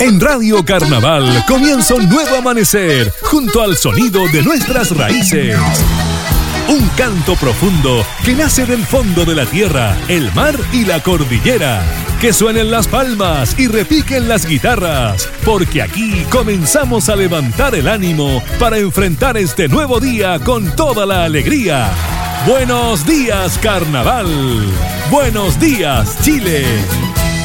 En Radio Carnaval comienza un nuevo amanecer junto al sonido de nuestras raíces. Un canto profundo que nace del fondo de la tierra, el mar y la cordillera. Que suenen las palmas y repiquen las guitarras, porque aquí comenzamos a levantar el ánimo para enfrentar este nuevo día con toda la alegría. Buenos días, Carnaval. Buenos días, Chile.